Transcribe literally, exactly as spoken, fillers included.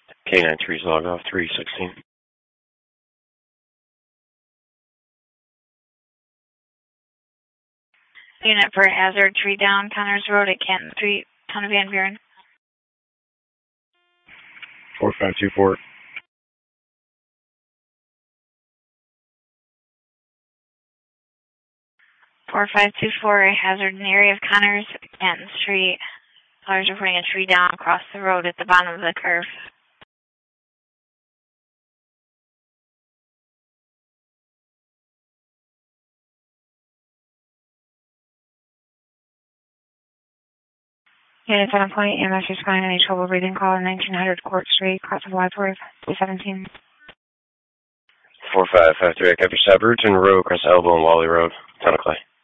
K nine three's log off, three sixteen. Unit for hazard, tree down, Connors Road at Canton Street, Town of Van Buren. four five two four. four five two four, a hazard in the area of Connors, Canton Street. Callers reporting a tree down across the road at the bottom of the curve. Unit seven point, E M S responding to any trouble breathing call in nineteen hundred Court Street, cross of Wadsworth, two seventeen. four five five three, I copy stop, Route and Road, across Elbow and Wally Road, Town of Clay.